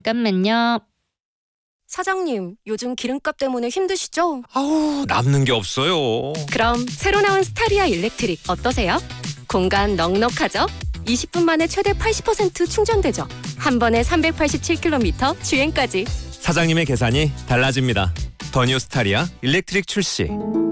잠깐만요. 사장님, 요즘 기름값 때문에 힘드시죠? 아우, 남는 게 없어요. 그럼 새로 나온 스타리아 일렉트릭 어떠세요? 공간 넉넉하죠? 20분 만에 최대 80% 충전되죠? 한 번에 387km 주행까지. 사장님의 계산이 달라집니다. 더 뉴 스타리아 일렉트릭 출시.